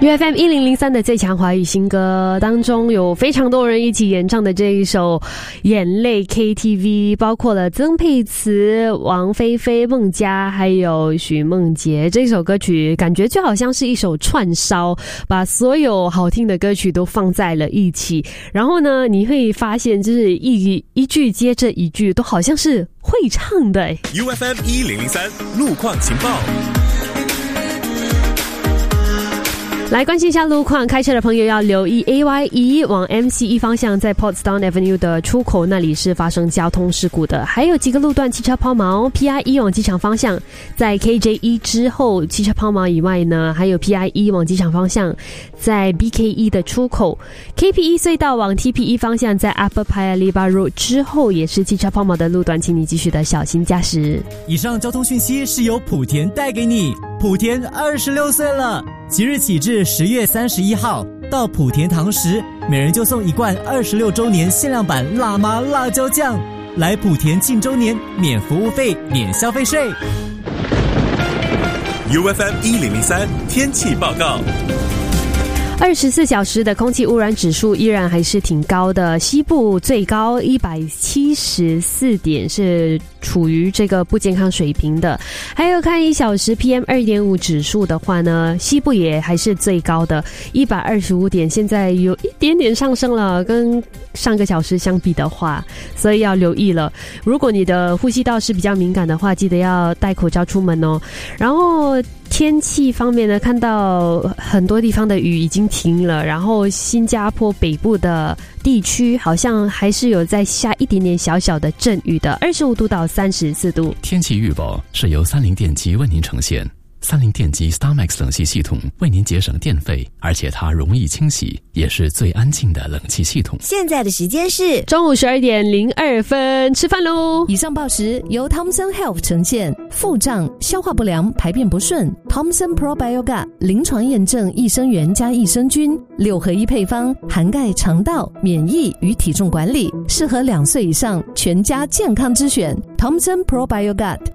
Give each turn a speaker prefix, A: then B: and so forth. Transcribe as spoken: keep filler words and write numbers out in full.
A: U F M 一零零三的最强华语新歌当中，有非常多人一起演唱的这一首眼泪 K T V， 包括了曾沛慈、王菲菲、孟佳还有许梦洁。这首歌曲感觉就好像是一首串烧，把所有好听的歌曲都放在了一起，然后呢你会发现就是一一句接着一句都好像是会唱的。
B: U F M 一零零三路况情报，
A: 来关心一下路况，开车的朋友要留意 A Y 一往 M C 一方向，在 Portsdown Avenue 的出口那里是发生交通事故的，还有几个路段汽车抛锚。 P I 一往机场方向，在 K J 一之后汽车抛锚以外呢，还有 P I 一往机场方向，在 B K 一的出口。 K P 一隧道往 T P 一方向，在 Upper Paya Lebar Road 之后也是汽车抛锚的路段，请你继续的小心驾驶。
C: 以上交通讯息是由莆田带给你。莆田二十六岁了，即日起至十月三十一号，到莆田堂食，每人就送一罐二十六周年限量版辣妈辣椒酱。来莆田庆周年，免服务费，免消费税。
B: U F M 一零零三天气报告。
A: 二十四小时的空气污染指数依然还是挺高的，西部最高一百七十四点，是处于这个不健康水平的。还有看一小时 P M 二点五 指数的话呢，西部也还是最高的一百二十五点，现在有一点点上升了，跟上个小时相比的话，所以要留意了。如果你的呼吸道是比较敏感的话，记得要戴口罩出门哦。然后天气方面呢，看到很多地方的雨已经停了，然后新加坡北部的地区好像还是有在下一点点小小的阵雨的，二十五度到三十四度。
D: 天气预报是由三菱电机为您呈现。三菱电机 StarMax 冷气系统为您节省电费，而且它容易清洗，也是最安静的冷气系统。
E: 现在的时间是
A: 中午十二点零二分，吃饭喽！
F: 以上报时由 Thomson Health 呈现。腹胀、消化不良、排便不顺 ，Thomson Probiotic 临床验证益生元加益生菌六合一配方，涵盖肠道、免疫与体重管理，适合两岁以上全家健康之选。Thomson Probiotic